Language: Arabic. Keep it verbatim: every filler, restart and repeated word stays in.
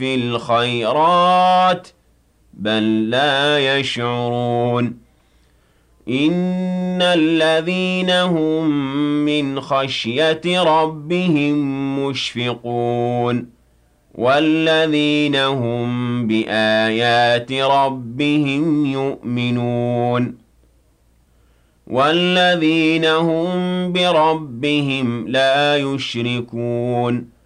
في الخيرات بل لا يشعرون إن الذين هم من خشية ربهم مشفقون والذين هم بآيات ربهم يؤمنون والذين هم بربهم لا يشركون